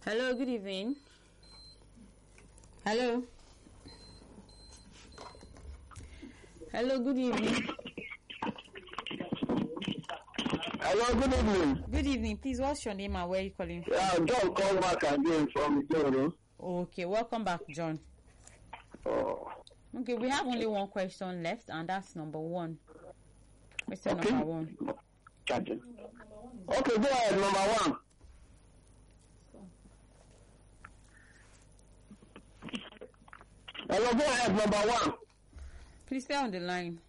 Hello, good evening. Hello. Hello, good evening. Hello, good evening. Good evening. Please, what's your name and where are you calling from? Yeah, John called back again from Joro. Okay, welcome back, John. Oh. Okay, we have only one question left, and that's number one. Question Okay. number one. Charging. Okay, go ahead, number one. Hello, go ahead, number one. Please stay on the line.